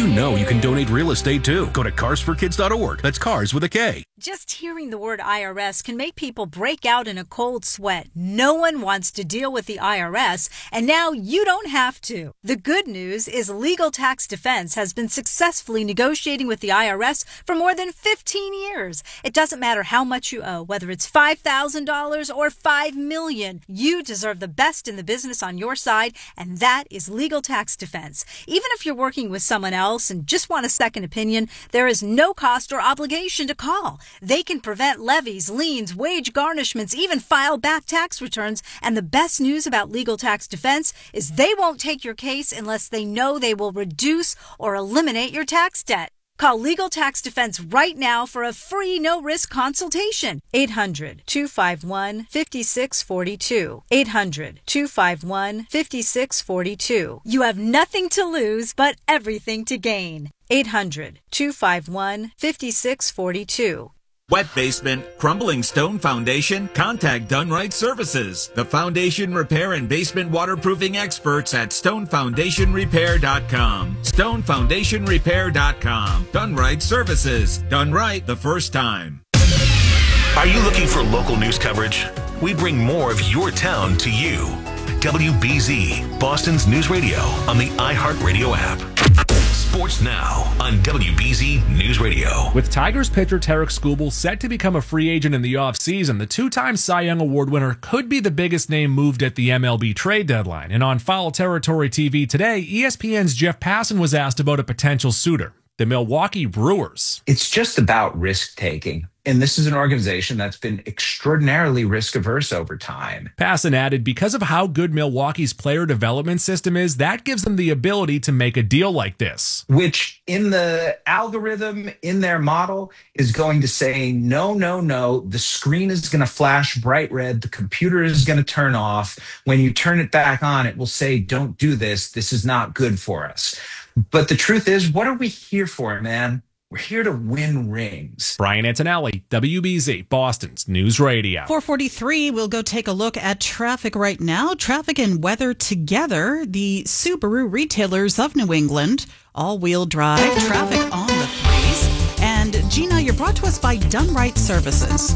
You know you can donate real estate too. Go to carsforkids.org. That's cars with a K. Just hearing the word IRS can make people break out in a cold sweat. No one wants to deal with the IRS, and now you don't have to. The good news is Legal Tax Defense has been successfully negotiating with the IRS for more than 15 years. It doesn't matter how much you owe, whether it's $5,000 or $5 million. You deserve the best in the business on your side, and that is Legal Tax Defense. Even if you're working with someone else and just want a second opinion, there is no cost or obligation to call. They can prevent levies, liens, wage garnishments, even file back tax returns. And the best news about Legal Tax Defense is they won't take your case unless they know they will reduce or eliminate your tax debt. Call Legal Tax Defense right now for a free no-risk consultation. 800-251-5642. 800-251-5642. You have nothing to lose but everything to gain. 800-251-5642. Wet basement, crumbling stone foundation? Contact Dunright Services, the foundation repair and basement waterproofing experts at stonefoundationrepair.com. Stonefoundationrepair.com. Dunright Services. Done right the first time. Are you looking for local news coverage? We bring more of your town to you. WBZ, Boston's news radio on the iHeartRadio app. Sports now on WBZ News Radio. With Tigers pitcher Tarek Skubal set to become a free agent in the offseason, the two-time Cy Young Award winner could be the biggest name moved at the MLB trade deadline. And on Foul Territory TV today, ESPN's Jeff Passan was asked about a potential suitor, the Milwaukee Brewers. It's just about risk-taking. And this is an organization that's been extraordinarily risk-averse over time. Passan added, because of how good Milwaukee's player development system is, that gives them the ability to make a deal like this. Which in the algorithm, in their model, is going to say, no, no, no, the screen is going to flash bright red, the computer is going to turn off. When you turn it back on, it will say, don't do this. This is not good for us. But the truth is, what are we here for, man? We're here to win rings. Brian Antonelli, WBZ, Boston's News Radio. 4:43, we'll go take a look at traffic right now. Traffic and weather together. The Subaru retailers of New England, all-wheel drive, traffic on the threes. And Gina, you're brought to us by Dunright Services.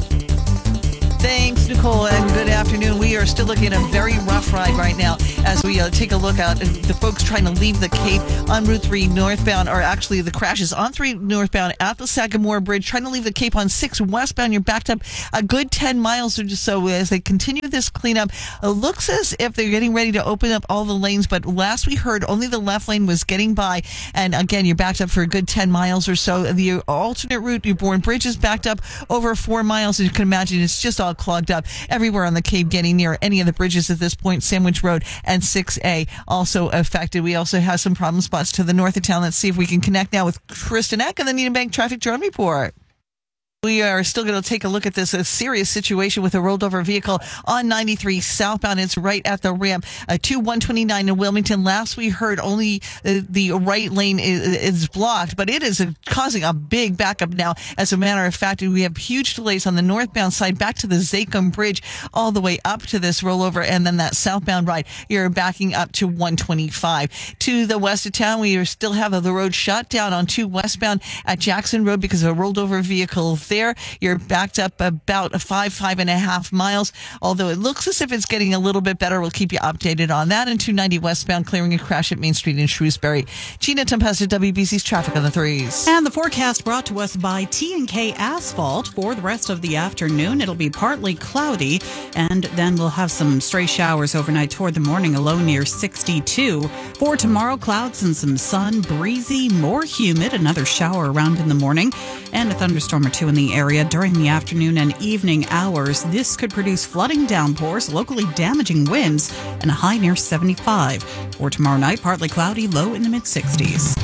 Thanks, Nicole, and good afternoon. We are still looking at a very rough ride right now as we take a look at the folks trying to leave the Cape on Route 3 northbound, or actually the crashes on 3 northbound at the Sagamore Bridge, trying to leave the Cape on 6 westbound. You're backed up a good 10 miles or so as they continue this cleanup. It looks as if they're getting ready to open up all the lanes, but last we heard, only the left lane was getting by. And again, you're backed up for a good 10 miles or so. The alternate route, your Bourne Bridge, is backed up over 4 miles. As you can imagine, it's just all clogged up everywhere on the Cape, getting near any of the bridges at this point. Sandwich Road and 6A also affected. We also have some problem spots to the north of town. Let's see if we can connect now with Kristen Eck and the Needham Bank Traffic Drone Report. We are still going to take a look at this serious situation with a rolled over vehicle on 93 southbound. It's right at the ramp to 129 in Wilmington. Last we heard, only the right lane is blocked, but it is causing a big backup now. As a matter of fact, we have huge delays on the northbound side back to the Zachem Bridge all the way up to this rollover, and then that southbound ride, you're backing up to 125. To the west of town, we still have the road shut down on 2 westbound at Jackson Road because of a rolled over vehicle there. You're backed up about 5.5 miles, although it looks as if it's getting a little bit better. We'll keep you updated on that. And 290 westbound, clearing a crash at Main Street in Shrewsbury. Gina Tempesta, WBC's traffic on the threes. And the forecast brought to us by T&K Asphalt. For the rest of the afternoon, it'll be partly cloudy, and then we'll have some stray showers overnight toward the morning, a low near 62. For tomorrow, clouds and some sun, breezy, more humid, another shower around in the morning, and a thunderstorm or two in the area during the afternoon and evening hours. This could produce flooding downpours, locally damaging winds, and a high near 75. For tomorrow night, partly cloudy, low in the mid-60s.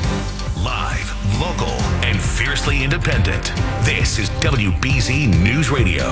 Live, local, and fiercely independent. This is WBZ News Radio.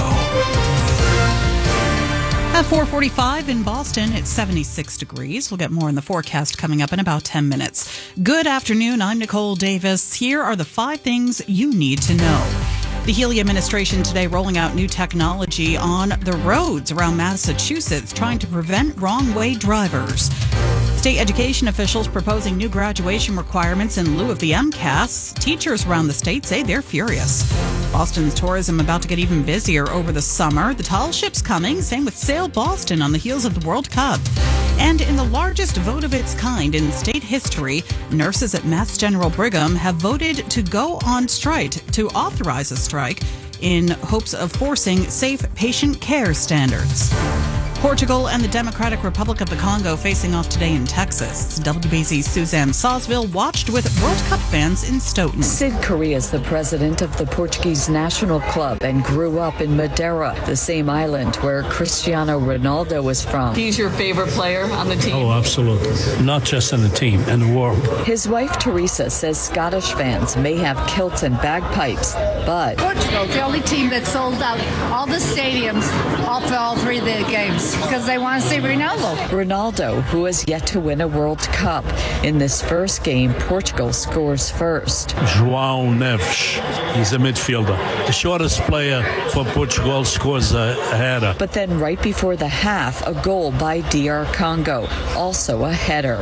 At 4:45 in Boston, it's 76 degrees. We'll get more in the forecast coming up in about 10 minutes. Good afternoon. I'm Nicole Davis. Here are the 5 things you need to know. The Healy administration today rolling out new technology on the roads around Massachusetts, trying to prevent wrong-way drivers. State education officials proposing new graduation requirements in lieu of the MCAS. Teachers around the state say they're furious. Boston's tourism about to get even busier over the summer. The tall ship's coming, same with Sail Boston on the heels of the World Cup. And in the largest vote of its kind in state history, nurses at Mass General Brigham have voted to go on strike, to authorize a strike in hopes of forcing safe patient care standards. Portugal and the Democratic Republic of the Congo facing off today in Texas. WBZ's Suzanne Sawsville watched with World Cup fans in Stoughton. Sid Correa is the president of the Portuguese national club and grew up in Madeira, the same island where Cristiano Ronaldo was from. He's your favorite player on the team? Oh, absolutely. Not just in the team, in the world. His wife, Teresa, says Scottish fans may have kilts and bagpipes, but Portugal, the only team that sold out all the stadiums for all three of the games, because they want to see Ronaldo. Ronaldo, who has yet to win a World Cup. In this first game, Portugal scores first. João Neves, he's a midfielder. The shortest player for Portugal scores a header. But then right before the half, a goal by DR Congo, also a header.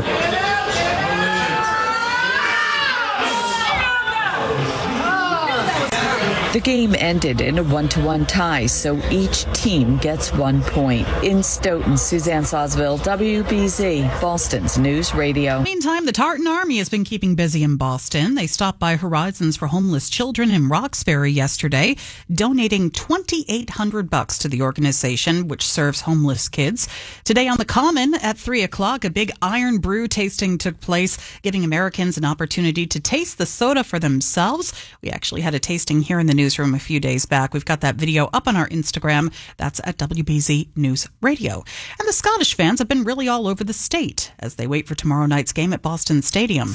The game ended in a 1-1 tie, so each team gets 1 point. In Stoughton, Suzanne Sawsville, WBZ, Boston's News Radio. Meantime, the Tartan Army has been keeping busy in Boston. They stopped by Horizons for Homeless Children in Roxbury yesterday, donating $2,800 to the organization, which serves homeless kids. Today on the Common at 3 o'clock, a big Iron Brew tasting took place, giving Americans an opportunity to taste the soda for themselves. We actually had a tasting here in the newsroom a few days back. We've got that video up on our Instagram. That's at WBZ News Radio. And the Scottish fans have been really all over the state as they wait for tomorrow night's game at Boston Stadium.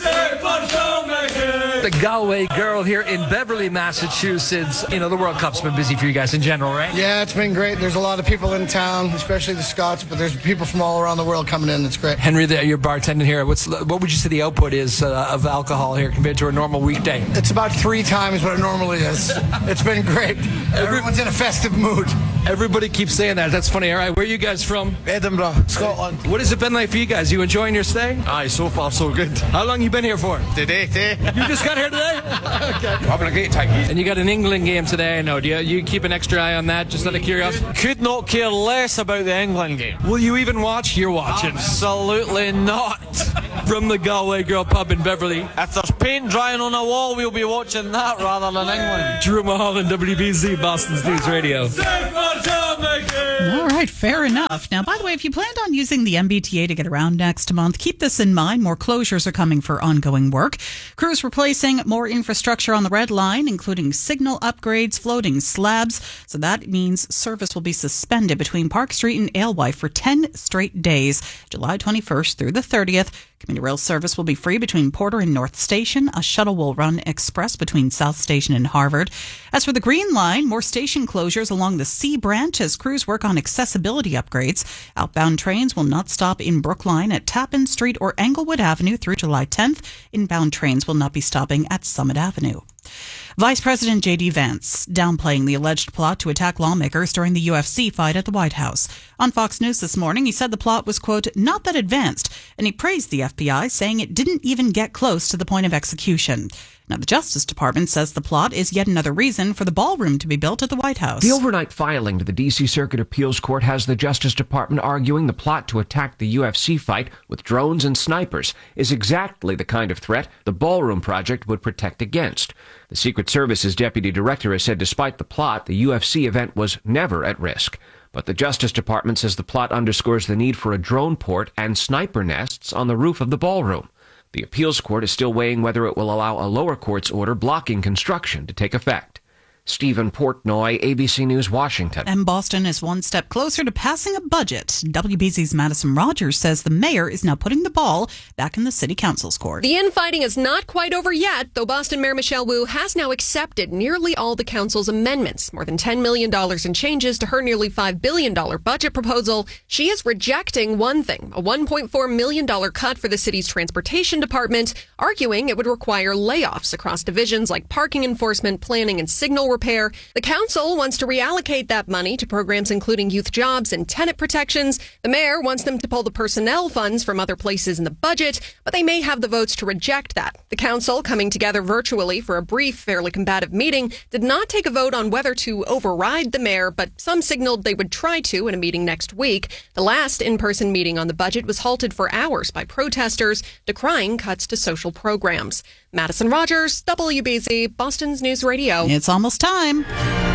The Galway girl here in Beverly, Massachusetts. You know, the World Cup's been busy for you guys in general, right? Yeah, it's been great. There's a lot of people in town, especially the Scots, but there's people from all around the world coming in. It's great. Henry, you're bartending here. What would you say the output is of alcohol here compared to a normal weekday? It's about 3 times what it normally is. It's been great. Everyone's in a festive mood. Everybody keeps saying that. That's funny. All right, where are you guys from? Edinburgh, Scotland. What has it been like for you guys? You enjoying your stay? Aye, so far so good. How long you been here for? Today. You just got here today? Okay. Having a great time. And you got an England game today, I know. Do you keep an extra eye on that, just out of curiosity? Could not care less about the England game. Will you even watch? You're watching. Absolutely not. From the Galway Girl Pub in Beverly. If there's paint drying on a wall, we'll be watching that rather than England. Drew Mulholland, WBZ, Boston's News Radio. All right, fair enough. Now, by the way, if you planned on using the MBTA to get around next month, keep this in mind. More closures are coming for ongoing work. Crews replacing more infrastructure on the Red Line, including signal upgrades, floating slabs. So that means service will be suspended between Park Street and Alewife for 10 straight days, July 21st through the 30th. Commuter rail service will be free between Porter and North Station. A shuttle will run express between South Station and Harvard. As for the Green Line, more station closures along the C branch as crews work on accessibility upgrades. Outbound trains will not stop in Brookline at Tappan Street or Englewood Avenue through July 10th. Inbound trains will not be stopping at Summit Avenue. Vice President J.D. Vance downplaying the alleged plot to attack lawmakers during the UFC fight at the White House. On Fox News this morning, he said the plot was, quote, not that advanced, and he praised the FBI, saying it didn't even get close to the point of execution. Now, the Justice Department says the plot is yet another reason for the ballroom to be built at the White House. The overnight filing to the D.C. Circuit Appeals Court has the Justice Department arguing the plot to attack the UFC fight with drones and snipers is exactly the kind of threat the ballroom project would protect against. The Secret Service's deputy director has said despite the plot, the UFC event was never at risk. But the Justice Department says the plot underscores the need for a drone port and sniper nests on the roof of the ballroom. The appeals court is still weighing whether it will allow a lower court's order blocking construction to take effect. Stephen Portnoy, ABC News, Washington. And Boston is one step closer to passing a budget. WBZ's Madison Rogers says the mayor is now putting the ball back in the city council's court. The infighting is not quite over yet, though Boston Mayor Michelle Wu has now accepted nearly all the council's amendments, more than $10 million in changes to her nearly $5 billion budget proposal. She is rejecting one thing, a $1.4 million cut for the city's transportation department, arguing it would require layoffs across divisions like parking enforcement, planning, and signal repair. The council wants to reallocate that money to programs including youth jobs and tenant protections. The mayor wants them to pull the personnel funds from other places in the budget, but they may have the votes to reject that. The council, coming together virtually for a brief, fairly combative meeting, did not take a vote on whether to override the mayor, but some signaled they would try to in a meeting next week. The last in-person meeting on the budget was halted for hours by protesters decrying cuts to social programs. Madison Rogers, WBZ, Boston's News Radio. It's almost time.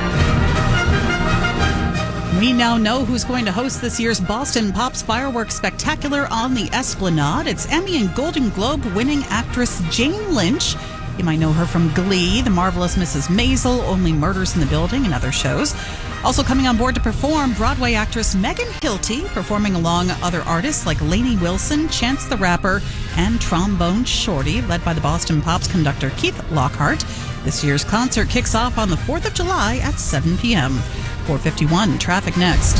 We now know who's going to host this year's Boston Pops Fireworks Spectacular on the Esplanade. It's Emmy and Golden Globe winning actress Jane Lynch. You might know her from Glee, The Marvelous Mrs. Maisel, Only Murders in the Building, and other shows. Also coming on board to perform, Broadway actress Megan Hilty, performing along other artists like Lainey Wilson, Chance the Rapper, and Trombone Shorty, led by the Boston Pops conductor Keith Lockhart. This year's concert kicks off on the 4th of July at 7 p.m. 4:51, traffic next.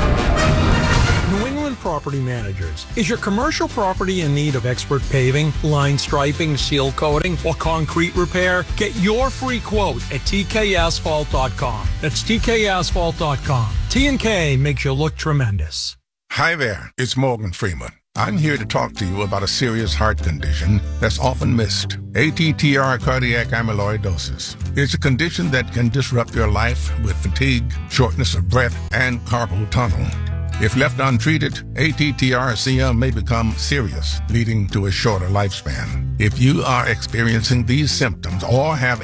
New England Property Managers. Is your commercial property in need of expert paving, line striping, seal coating, or concrete repair? Get your free quote at tkasphalt.com. That's tkasphalt.com. T&K makes you look tremendous. Hi there, it's Morgan Freeman. I'm here to talk to you about a serious heart condition that's often missed. ATTR cardiac amyloidosis. It's a condition that can disrupt your life with fatigue, shortness of breath, and carpal tunnel. If left untreated, ATTR-CM may become serious, leading to a shorter lifespan. If you are experiencing these symptoms or have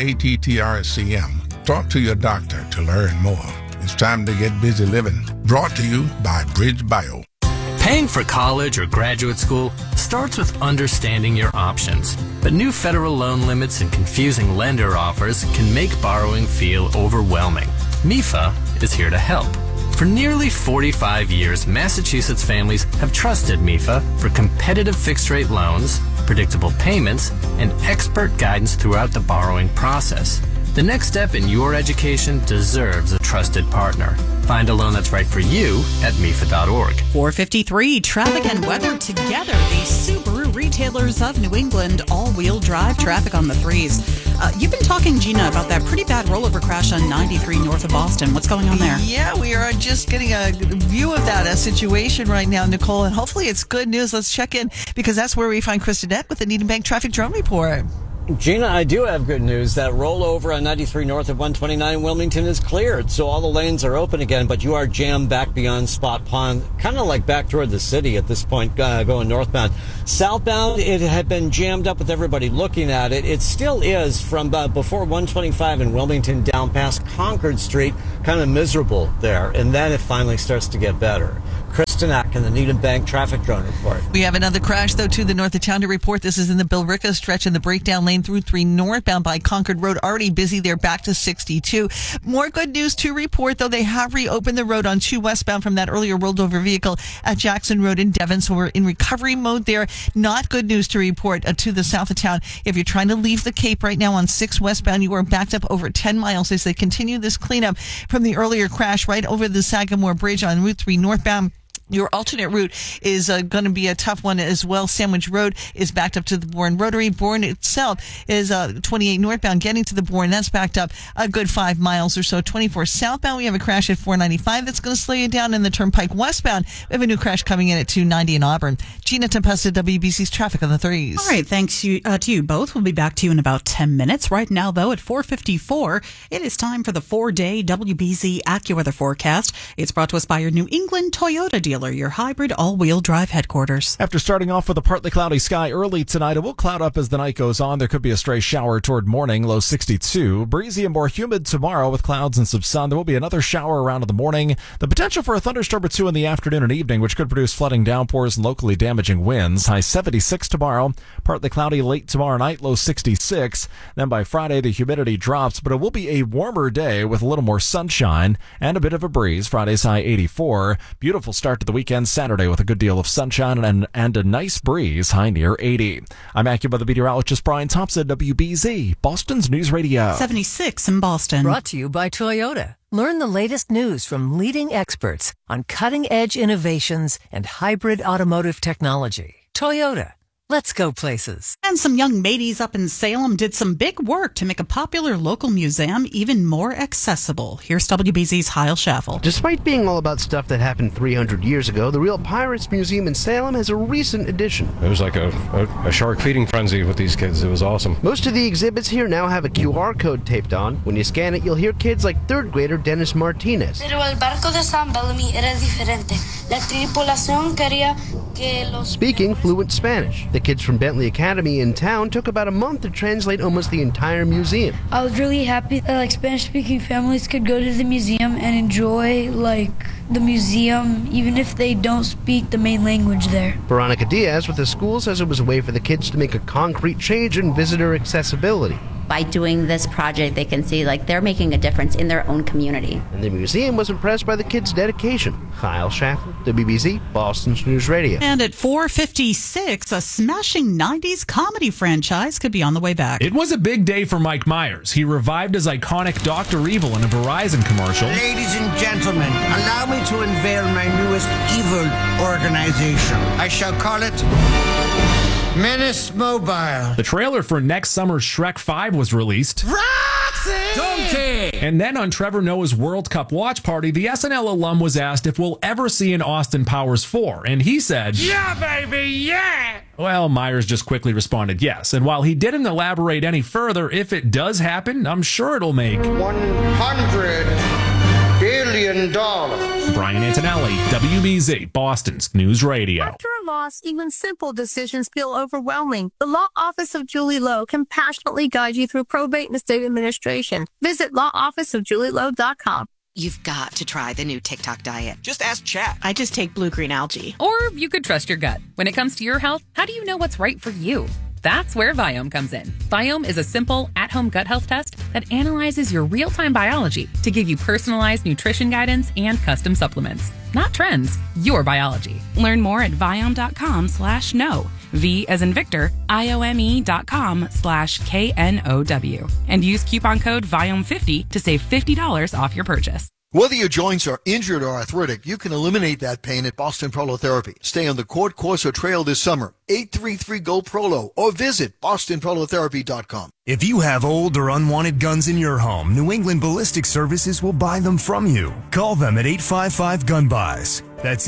ATTR-CM, talk to your doctor to learn more. It's time to get busy living. Brought to you by Bridge Bio. Paying for college or graduate school starts with understanding your options. But new federal loan limits and confusing lender offers can make borrowing feel overwhelming. MIFA is here to help. For nearly 45 years, Massachusetts families have trusted MIFA for competitive fixed-rate loans, predictable payments, and expert guidance throughout the borrowing process. The next step in your education deserves a trusted partner. Find a loan that's right for you at MIFA.org. 4:53, traffic and weather together. The Subaru retailers of New England, all-wheel drive traffic on the 3s. You've been talking, Gina, about that pretty bad rollover crash on 93 north of Boston. What's going on there? Yeah, we are just getting a view of that situation right now, Nicole, and hopefully it's good news. Let's check in, because that's where we find Chris Dedette with the Needham Bank Traffic Drone Report. Gina, I do have good news. That rollover on 93 north of 129 in Wilmington is cleared, so all the lanes are open again, but you are jammed back beyond Spot Pond, kind of like back toward the city at this point, going northbound. Southbound, it had been jammed up with everybody looking at it. It still is from before 125 in Wilmington down past Concord Street, kind of miserable there, and then it finally starts to get better. Kristen Ack in the Needham Bank Traffic Drone Report. We have another crash, though, to the north of town to report. This is in the Billerica stretch in the breakdown lane through 3 northbound by Concord Road. Already busy there, back to 62. More good news to report, though. They have reopened the road on 2 westbound from that earlier rolled over vehicle at Jackson Road in Devon. So we're in recovery mode there. Not good news to report to the south of town. If you're trying to leave the Cape right now on 6 westbound, you are backed up over 10 miles as they continue this cleanup from the earlier crash right over the Sagamore Bridge on Route 3 northbound. Your alternate route is going to be a tough one as well. Sandwich Road is backed up to the Bourne Rotary. Bourne itself is 28 northbound getting to the Bourne. That's backed up a good 5 miles or so. 24 southbound, we have a crash at 495 that's going to slow you down. In the Turnpike westbound, we have a new crash coming in at 290 in Auburn. Gina Tempesta, WBC's Traffic on the 3s. All right, thanks to you both. We'll be back to you in about 10 minutes. Right now, though, at 4:54, it is time for the 4-day WBZ AccuWeather forecast. It's brought to us by your New England Toyota dealer, your hybrid all-wheel drive headquarters. After starting off with a partly cloudy sky early tonight, it will cloud up as the night goes on. There could be a stray shower toward morning, low 62. Breezy and more humid tomorrow with clouds and some sun. There will be another shower around in the morning. The potential for a thunderstorm or 2 in the afternoon and evening, which could produce flooding downpours and locally damaging winds. High 76 tomorrow. Partly cloudy late tomorrow night, low 66. Then by Friday, the humidity drops, but it will be a warmer day with a little more sunshine and a bit of a breeze. Friday's high 84. Beautiful start to the weekend Saturday with a good deal of sunshine and a nice breeze, high near 80. I'm AccuWeather meteorologist Brian Thompson, WBZ, Boston's News Radio. 76 in Boston. Brought to you by Toyota. Learn the latest news from leading experts on cutting-edge innovations and hybrid automotive technology. Toyota, Let's go places. And some young mateys up in Salem did some big work to make a popular local museum even more accessible. Here's WBZ's Kyle Schaffel. Despite being all about stuff that happened 300 years ago, the Real Pirates Museum in Salem has a recent addition. It was like a shark feeding frenzy with these kids. It was awesome. Most of the exhibits here now have a QR code taped on. When you scan it, you'll hear kids like third grader Dennis Martinez. Pero el barco de San Bellamy era diferente. La tripulación quería que los... Speaking fluent Spanish. The kids from Bentley Academy in town took about a month to translate almost the entire museum. I was really happy that Spanish-speaking families could go to the museum and enjoy the museum even if they don't speak the main language there. Veronica Diaz with the school says it was a way for the kids to make a concrete change in visitor accessibility. By doing this project, they can see they're making a difference in their own community. And the museum was impressed by the kids' dedication. Kyle Schaffel, WBZ, Boston's News Radio. And at 4:56, a smashing 90s comedy franchise could be on the way back. It was a big day for Mike Myers. He revived his iconic Dr. Evil in a Verizon commercial. Ladies and gentlemen, allow me to unveil my newest evil organization. I shall call it Menace Mobile. The trailer for next summer's Shrek 5 was released. Roxy! Donkey! And then on Trevor Noah's World Cup watch party, the SNL alum was asked if we'll ever see an Austin Powers 4. And he said, "Yeah, baby, yeah!" Well, Myers just quickly responded yes. And while he didn't elaborate any further, if it does happen, I'm sure it'll make $100 billion. Brian Antonelli, WBZ, Boston's News Radio. After a loss, even simple decisions feel overwhelming. The Law Office of Julie Lowe can passionately guide you through probate and estate administration. Visit lawofficeofjulielowe.com. You've got to try the new TikTok diet. Just ask Chat. I just take blue-green algae. Or you could trust your gut. When it comes to your health, how do you know what's right for you? That's where Viome comes in. Viome is a simple, at-home gut health test that analyzes your real-time biology to give you personalized nutrition guidance and custom supplements. Not trends, your biology. Learn more at Viome.com/know. V as in Victor, IOME.com/KNOW. And use coupon code Viome50 to save $50 off your purchase. Whether your joints are injured or arthritic, you can eliminate that pain at Boston Prolotherapy. Stay on the court course or trail this summer. 833-GO-PROLO or visit bostonprolotherapy.com. If you have old or unwanted guns in your home, New England Ballistic Services will buy them from you. Call them at 855-GUN-BUYS. That's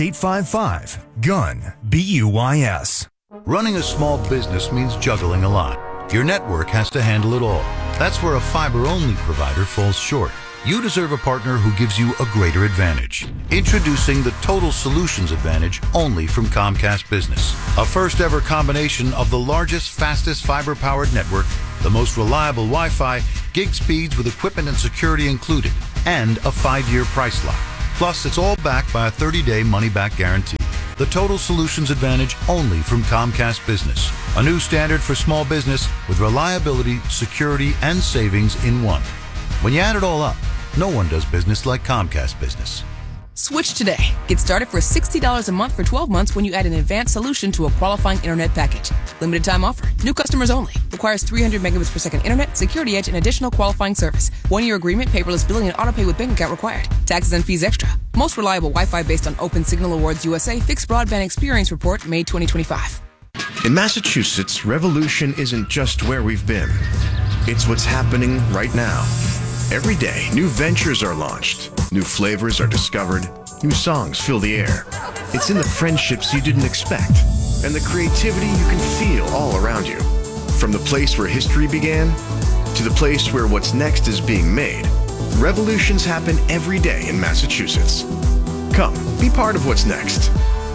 855-GUN, BUYS. Running a small business means juggling a lot. Your network has to handle it all. That's where a fiber-only provider falls short. You deserve a partner who gives you a greater advantage. Introducing the Total Solutions Advantage only from Comcast Business. A first ever combination of the largest, fastest fiber-powered network, the most reliable Wi-Fi, gig speeds with equipment and security included, and a 5-year price lock. Plus, it's all backed by a 30-day money-back guarantee. The Total Solutions Advantage only from Comcast Business. A new standard for small business with reliability, security, and savings in one. When you add it all up, no one does business like Comcast Business. Switch today. Get started for $60 a month for 12 months when you add an advanced solution to a qualifying internet package. Limited time offer. New customers only. Requires 300 megabits per second internet, security edge, and additional qualifying service. 1-year agreement, paperless billing, and autopay with bank account required. Taxes and fees extra. Most reliable Wi-Fi based on Open Signal Awards USA Fixed Broadband Experience Report, May 2025. In Massachusetts, revolution isn't just where we've been. It's what's happening right now. Every day, new ventures are launched, new flavors are discovered, new songs fill the air. It's in the friendships you didn't expect, and the creativity you can feel all around you. From the place where history began, to the place where what's next is being made, revolutions happen every day in Massachusetts. Come, be part of what's next.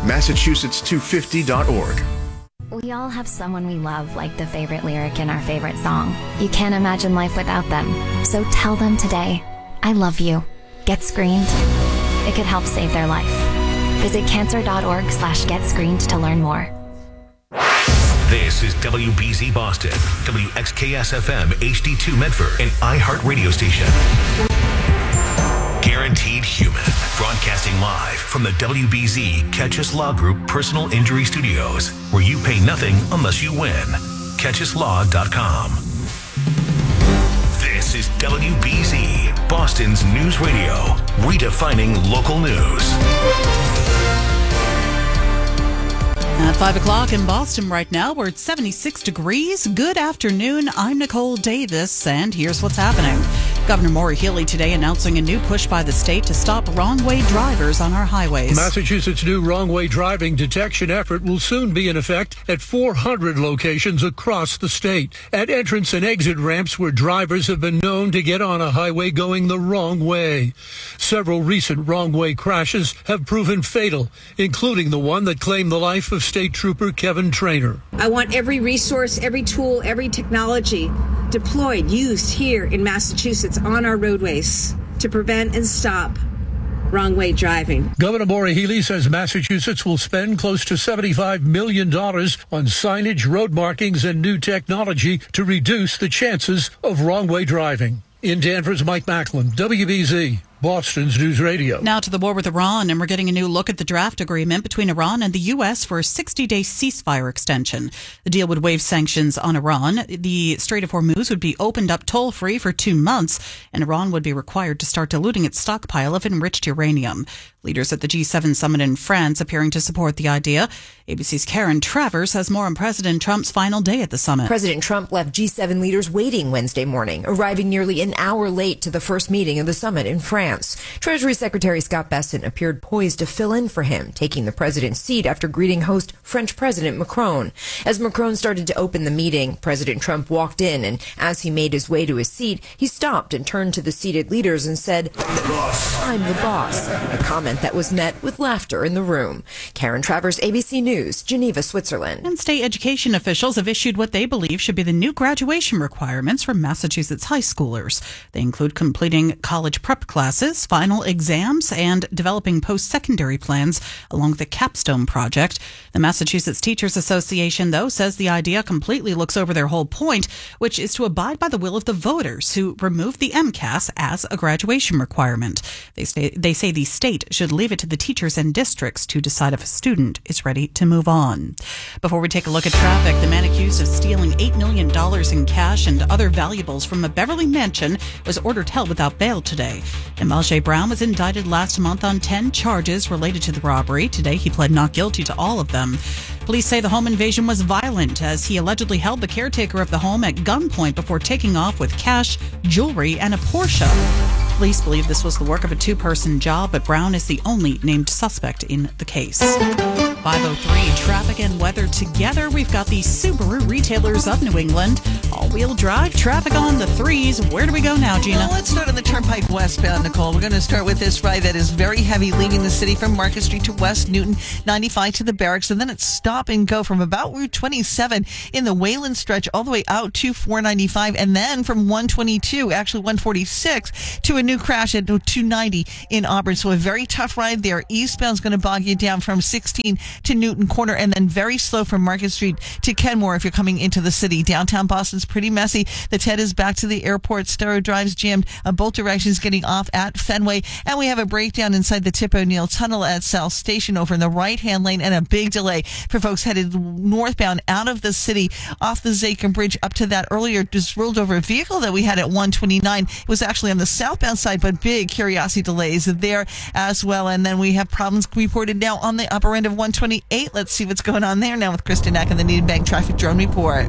Massachusetts250.org. We all have someone we love, like the favorite lyric in our favorite song. You can't imagine life without them. So tell them today, I love you. Get screened. It could help save their life. Visit cancer.org/getscreened to learn more. This is WBZ Boston, WXKS-FM HD2 Medford, and iHeart Radio Station. Guaranteed Human, broadcasting live from the WBZ Catchus Law Group Personal Injury Studios, where you pay nothing unless you win. CatchusLaw.com. This is WBZ, Boston's News Radio, redefining local news. At 5 o'clock in Boston right now, we're at 76 degrees. Good afternoon. I'm Nicole Davis, and here's what's happening. Governor Maura Healey today announcing a new push by the state to stop wrong-way drivers on our highways. Massachusetts' new wrong-way driving detection effort will soon be in effect at 400 locations across the state. At entrance and exit ramps where drivers have been known to get on a highway going the wrong way. Several recent wrong-way crashes have proven fatal, including the one that claimed the life of State Trooper Kevin Trainer. I want every resource, every tool, every technology deployed, used here in Massachusetts on our roadways to prevent and stop wrong-way driving. Governor Maura Healey says Massachusetts will spend close to $75 million on signage, road markings, and new technology to reduce the chances of wrong-way driving. In Danvers, Mike Macklin, WBZ, Boston's News Radio. Now to the war with Iran, and we're getting a new look at the draft agreement between Iran and the U.S. for a 60-day ceasefire extension. The deal would waive sanctions on Iran. The Strait of Hormuz would be opened up toll-free for 2 months, and Iran would be required to start diluting its stockpile of enriched uranium. Leaders at the G7 summit in France appearing to support the idea. ABC's Karen Travers has more on President Trump's final day at the summit. President Trump left G7 leaders waiting Wednesday morning, arriving nearly an hour late to the first meeting of the summit in France. Treasury Secretary Scott Bessent appeared poised to fill in for him, taking the president's seat after greeting host French President Macron. As Macron started to open the meeting, President Trump walked in, and as he made his way to his seat, he stopped and turned to the seated leaders and said, "I'm the boss," a comment that was met with laughter in the room. Karen Travers, ABC News, Geneva, Switzerland. And state education officials have issued what they believe should be the new graduation requirements for Massachusetts high schoolers. They include completing college prep classes, final exams, and developing post-secondary plans along with the Capstone project. The Massachusetts Teachers Association, though, says the idea completely looks over their whole point, which is to abide by the will of the voters who removed the MCAS as a graduation requirement. They say the state should leave it to the teachers and districts to decide if a student is ready to move on. Before we take a look at traffic, the man accused of stealing $8 million in cash and other valuables from a Beverly mansion was ordered held without bail today. Imelje Brown was indicted last month on 10 charges related to the robbery. Today, he pled not guilty to all of them. Police say the home invasion was violent as he allegedly held the caretaker of the home at gunpoint before taking off with cash, jewelry, and a Porsche. Police believe this was the work of a two-person job, but Brown is the only named suspect in the case. 5:03, traffic and weather together. We've got the Subaru retailers of New England. All-wheel drive traffic on the threes. Where do we go now, Gina? Well, let's start on the Turnpike westbound, Nicole. We're going to start with this ride that is very heavy, leaving the city from Market Street to West Newton, 95 to the Barracks, and then it's stop and go from about Route 27 in the Wayland stretch all the way out to 495, and then from 122, actually 146, to a new crash at 290 in Auburn. So a very tough ride there. Eastbound's going to bog you down from 16 to Newton Corner, and then very slow from Market Street to Kenmore if you're coming into the city. Downtown Boston's pretty messy. The TED is back to the airport. Starrow Drive's jammed both directions getting off at Fenway, and we have a breakdown inside the Tip O'Neill Tunnel at South Station over in the right-hand lane, and a big delay for folks headed northbound out of the city off the Zakin Bridge up to that earlier just rolled over vehicle that we had at 129. It was actually on the southbound side, but big curiosity delays there as well. And then we have problems reported now on the upper end of 128. Let's see what's going on there now with Kristen Eck and the Needham Bank Traffic Drone Report.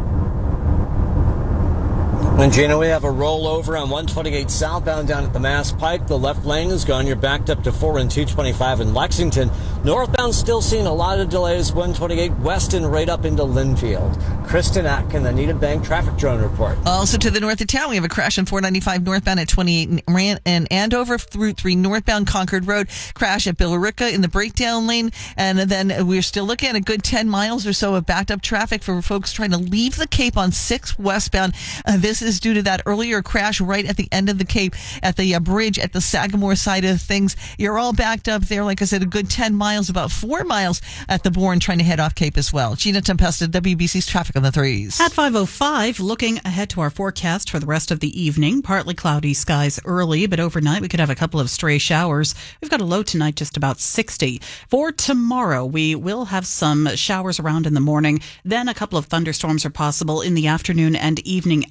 And Gina, we have a rollover on 128 southbound down at the Mass Pike. The left lane is gone. You're backed up to 4 and 225 in Lexington. Northbound still seeing a lot of delays. 128 west and right up into Linfield. Kristen Eck and the Needham Bank Traffic Drone Report. Also to the north of town, we have a crash on 495 northbound at 28 and Andover. Route 3 northbound Concord Road. Crash at Billerica in the breakdown lane. And then we're still looking at a good 10 miles or so of backed up traffic for folks trying to leave the Cape on 6 westbound. This is due to that earlier crash right at the end of the Cape at the bridge at the Sagamore side of things. You're all backed up there. Like I said, a good 10 miles, about 4 miles at the Bourne trying to head off Cape as well. Gina Tempesta, WBC's traffic on the threes. At 5:05, looking ahead to our forecast for the rest of the evening. Partly cloudy skies early, but overnight we could have a couple of stray showers. We've got a low tonight just about 60. For tomorrow, we will have some showers around in the morning. Then a couple of thunderstorms are possible in the afternoon and evening hours.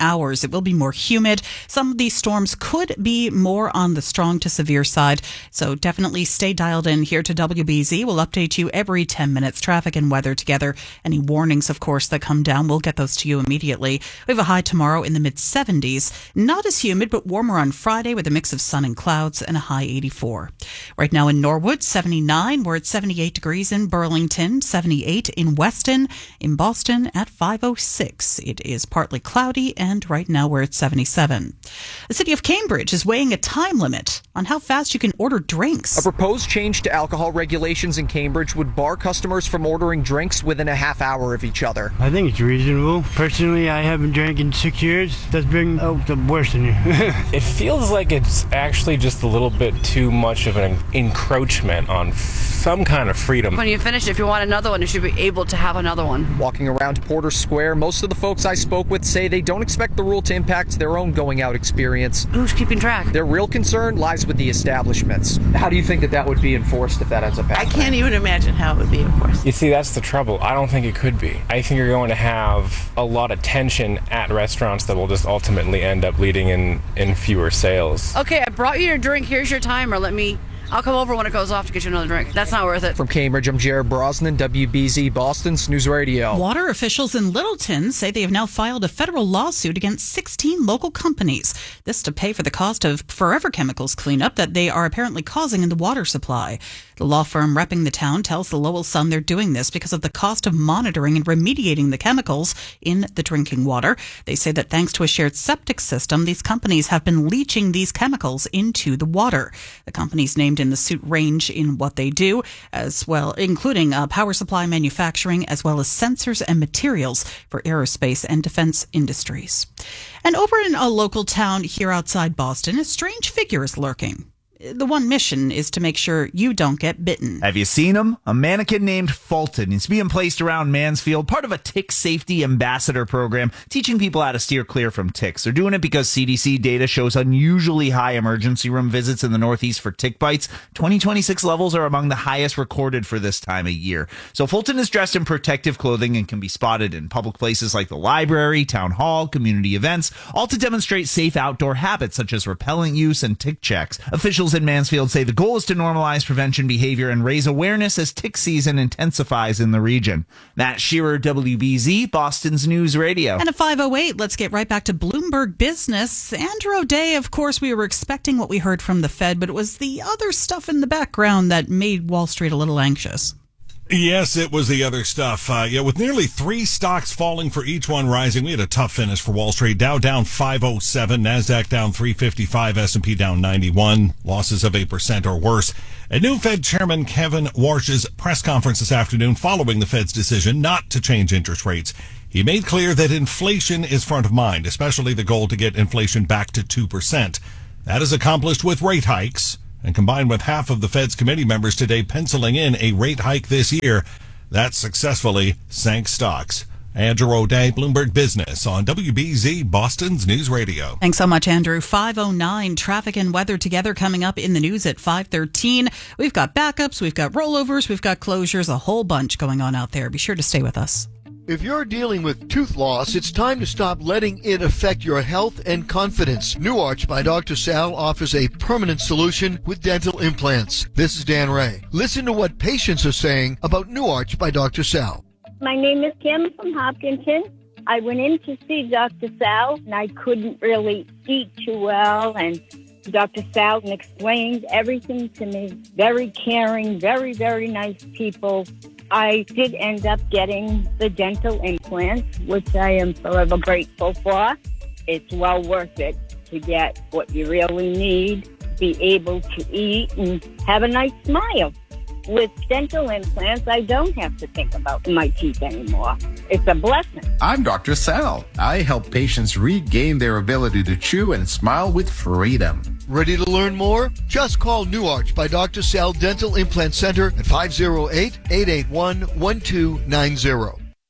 showers. It will be more humid. Some of these storms could be more on the strong to severe side. So definitely stay dialed in here to WBZ. We'll update you every 10 minutes. Traffic and weather together. Any warnings, of course, that come down, we'll get those to you immediately. We have a high tomorrow in the mid-70s. Not as humid, but warmer on Friday with a mix of sun and clouds and a high 84. Right now in Norwood, 79. We're at 78 degrees in Burlington, 78 in Weston, in Boston at 5:06. It is partly cloudy, and right now we're at 77. The city of Cambridge is weighing a time limit on how fast you can order drinks. A proposed change to alcohol regulations in Cambridge would bar customers from ordering drinks within a half hour of each other. I think it's reasonable. Personally, I haven't drank in 6 years. That's been the worst in here. It feels like it's actually just a little bit too much of an encroachment on some kind of freedom. When you finish, if you want another one, you should be able to have another one. Walking around Porter Square, most of the folks I spoke with say they don't expect the rule to impact their own going out experience. Who's keeping track? Their real concern lies with the establishments. How do you think that would be enforced if that ends up happening? I can't even imagine how it would be enforced. You see, that's the trouble. I don't think it could be. I think you're going to have a lot of tension at restaurants that will just ultimately end up leading in fewer sales. Okay, I brought you your drink. Here's your timer. I'll come over when it goes off to get you another drink. That's not worth it. From Cambridge, I'm Jared Brosnan, WBZ Boston's News Radio. Water officials in Littleton say they have now filed a federal lawsuit against 16 local companies. This to pay for the cost of forever chemicals cleanup that they are apparently causing in the water supply. The law firm repping the town tells the Lowell Sun they're doing this because of the cost of monitoring and remediating the chemicals in the drinking water. They say that thanks to a shared septic system, these companies have been leaching these chemicals into the water. The companies named in the suit range in what they do, as well, including power supply manufacturing, as well as sensors and materials for aerospace and defense industries. And over in a local town here outside Boston, a strange figure is lurking. The one mission is to make sure you don't get bitten. Have you seen him? A mannequin named Fulton is being placed around Mansfield, part of a tick safety ambassador program, teaching people how to steer clear from ticks. They're doing it because CDC data shows unusually high emergency room visits in the Northeast for tick bites. 2026 levels are among the highest recorded for this time of year. So Fulton is dressed in protective clothing and can be spotted in public places like the library, town hall, community events, all to demonstrate safe outdoor habits such as repellent use and tick checks. Officials in Mansfield say the goal is to normalize prevention behavior and raise awareness as tick season intensifies in the region. Matt Shearer, WBZ, Boston's News Radio. And at 5:08, let's get right back to Bloomberg Business. Andrew O'Day, of course, we were expecting what we heard from the Fed, but it was the other stuff in the background that made Wall Street a little anxious. Yes, it was the other stuff. With nearly 3 stocks falling for each one rising, we had a tough finish for Wall Street. Dow down 507, NASDAQ down 355, S&P down 91, losses of 8% or worse. A new Fed Chairman Kevin Warsh's press conference this afternoon following the Fed's decision not to change interest rates. He made clear that inflation is front of mind, especially the goal to get inflation back to 2%. That is accomplished with rate hikes. And combined with half of the Fed's committee members today penciling in a rate hike this year, that successfully sank stocks. Andrew O'Day, Bloomberg Business on WBZ, Boston's News Radio. Thanks so much, Andrew. 5:09, traffic and weather together coming up in the news at 5:13. We've got backups, we've got rollovers, we've got closures, a whole bunch going on out there. Be sure to stay with us. If you're dealing with tooth loss, it's time to stop letting it affect your health and confidence. New Arch by Dr. Sal offers a permanent solution with dental implants. This is Dan Ray. Listen to what patients are saying about New Arch by Dr. Sal. My name is Kim from Hopkinton. I went in to see Dr. Sal, and I couldn't really eat too well, and Dr. Sal explained everything to me. Very caring, very, very nice people. I did end up getting the dental implants, which I am forever grateful for. It's well worth it to get what you really need, be able to eat, and have a nice smile. With dental implants, I don't have to think about my teeth anymore. It's a blessing. I'm Dr. Sal. I help patients regain their ability to chew and smile with freedom. Ready to learn more? Just call New Arch by Dr. Sal Dental Implant Center at 508-881-1290.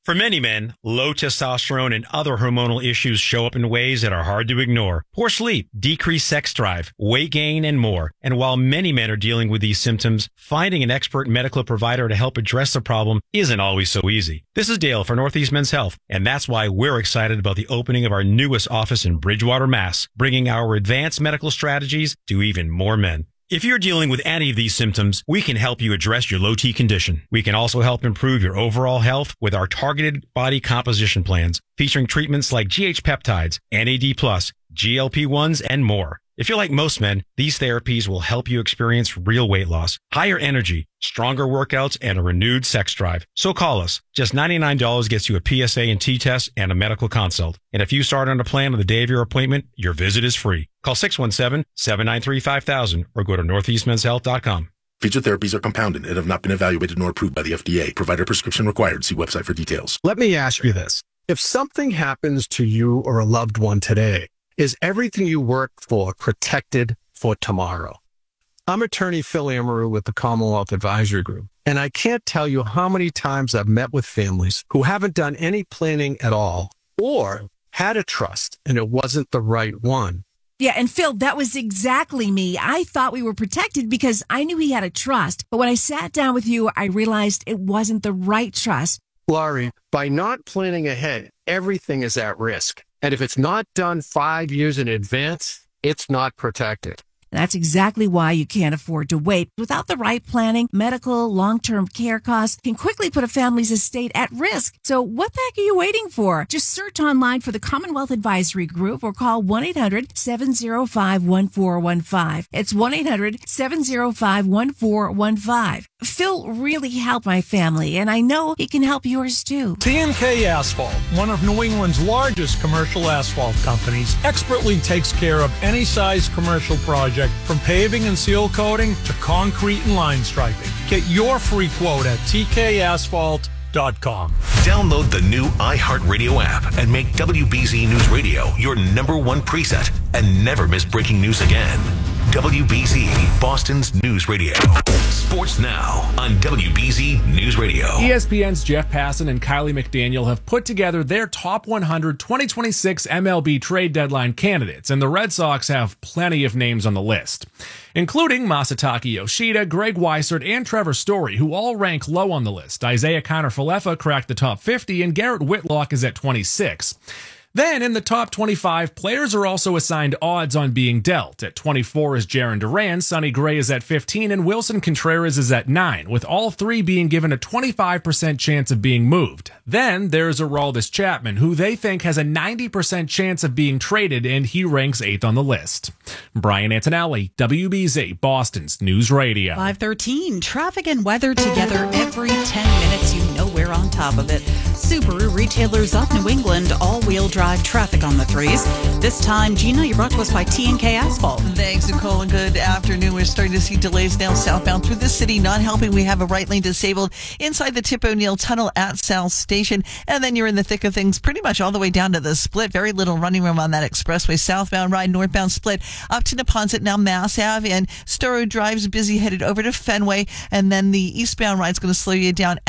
For many men, low testosterone and other hormonal issues show up in ways that are hard to ignore. Poor sleep, decreased sex drive, weight gain, and more. And while many men are dealing with these symptoms, finding an expert medical provider to help address the problem isn't always so easy. This is Dale for Northeast Men's Health, and that's why we're excited about the opening of our newest office in Bridgewater, Mass., bringing our advanced medical strategies to even more men. If you're dealing with any of these symptoms, we can help you address your low T condition. We can also help improve your overall health with our targeted body composition plans, featuring treatments like GH peptides, NAD+, GLP-1s, and more. If you're like most men, these therapies will help you experience real weight loss, higher energy, stronger workouts, and a renewed sex drive. So call us. Just $99 gets you a PSA and T-test and a medical consult. And if you start on a plan on the day of your appointment, your visit is free. Call 617-793-5000 or go to northeastmenshealth.com. Featured therapies are compounded and have not been evaluated nor approved by the FDA. Provider prescription required. See website for details. Let me ask you this. If something happens to you or a loved one today, is everything you work for protected for tomorrow? I'm attorney Phil Amaru with the Commonwealth Advisory Group, and I can't tell you how many times I've met with families who haven't done any planning at all or had a trust and it wasn't the right one. Yeah, and Phil, that was exactly me. I thought we were protected because I knew he had a trust, but when I sat down with you, I realized it wasn't the right trust. Laurie, by not planning ahead, everything is at risk. And if it's not done 5 years in advance, it's not protected. That's exactly why you can't afford to wait. Without the right planning, medical, long-term care costs can quickly put a family's estate at risk. So what the heck are you waiting for? Just search online for the Commonwealth Advisory Group or call 1-800-705-1415. It's 1-800-705-1415. Phil really helped my family, and I know he can help yours too. T&K Asphalt, one of New England's largest commercial asphalt companies, expertly takes care of any size commercial project, from paving and seal coating to concrete and line striping. Get your free quote at tkasphalt.com. Download the new iHeartRadio app and make WBZ News Radio your #1 preset and never miss breaking news again. WBZ, Boston's News Radio. Sports Now on WBZ News Radio. ESPN's Jeff Passan and Kylie McDaniel have put together their top 100 2026 MLB trade deadline candidates, and the Red Sox have plenty of names on the list, including Masataka Yoshida, Greg Weissert, and Trevor Story, who all rank low on the list. Isaiah Kiner-Falefa cracked the top 50, and Garrett Whitlock is at 26. Then, in the top 25, players are also assigned odds on being dealt. At 24 is Jarren Duran, Sonny Gray is at 15, and Wilson Contreras is at 9, with all three being given a 25% chance of being moved. Then, there's Aroldis Chapman, who they think has a 90% chance of being traded, and he ranks 8th on the list. Brian Antonelli, WBZ, Boston's News Radio. 5:13, traffic and weather together every 10 minutes. You know we're on top of it. Subaru retailers of New England, all-wheel drive traffic on the 3s. This time, Gina, you're brought to us by T&K Asphalt. Thanks, Nicole, and good afternoon. We're starting to see delays now southbound through the city. Not helping, we have a right lane disabled inside the Tip O'Neill Tunnel at South Station. And then you're in the thick of things pretty much all the way down to the split. Very little running room on that expressway. Southbound ride, northbound split up to Neponset, now Mass Ave. And Storrow Drive's busy headed over to Fenway. And then the eastbound ride's going to slow you down